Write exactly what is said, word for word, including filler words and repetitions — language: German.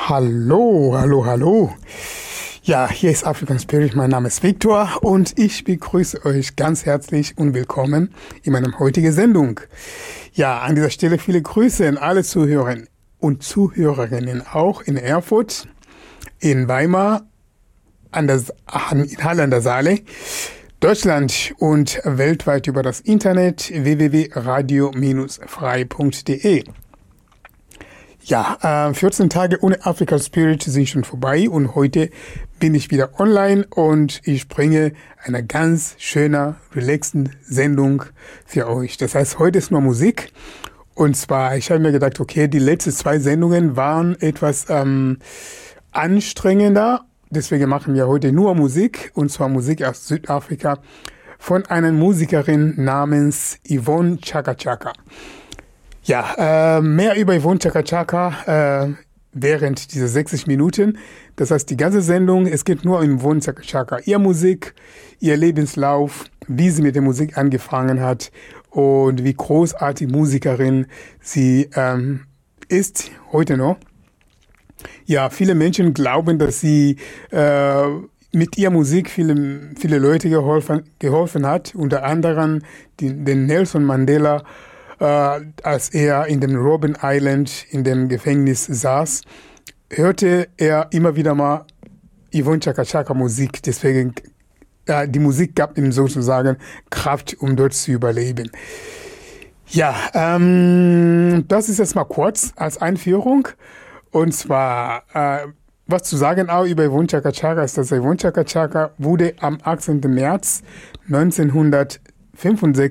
Hallo, hallo, hallo. Ja, hier ist African Spirit. Mein Name ist Victor und ich begrüße euch ganz herzlich und willkommen in meiner heutigen Sendung. Ja, an dieser Stelle viele Grüße an alle Zuhörer und Zuhörerinnen, auch in Erfurt, in Weimar, an der, in Halle an der Saale, Deutschland und weltweit über das Internet w w w punkt radio frei punkt d e. Ja, äh, vierzehn Tage ohne African Spirit sind schon vorbei und heute bin ich wieder online und ich bringe eine ganz schöne, relaxende Sendung für euch. Das heißt, heute ist nur Musik und zwar, ich habe mir gedacht, okay, die letzten zwei Sendungen waren etwas ähm, anstrengender, deswegen machen wir heute nur Musik und zwar Musik aus Südafrika von einer Musikerin namens Yvonne Chaka Chaka. Ja, äh, mehr über Yvonne Chaka Chaka äh, während dieser sechzig Minuten. Das heißt, die ganze Sendung, es geht nur um Yvonne Chaka Chaka. Ihr Musik, ihr Lebenslauf, wie sie mit der Musik angefangen hat und wie großartig Musikerin sie ähm, ist heute noch. Ja, viele Menschen glauben, dass sie äh, mit ihrer Musik viele, viele Leute geholfen, geholfen hat, unter anderem die, den Nelson Mandela, Uh, als er in dem Robben Island in dem Gefängnis saß, hörte er immer wieder mal Yvonne Chaka Chaka Musik. Deswegen, uh, die Musik gab ihm sozusagen Kraft, um dort zu überleben. Ja, ähm, das ist jetzt mal kurz als Einführung. Und zwar, uh, was zu sagen auch über Yvonne Chaka Chaka ist, dass Yvonne Chaka Chaka wurde am achtzehnten März neunzehnhundertfünfundsechzig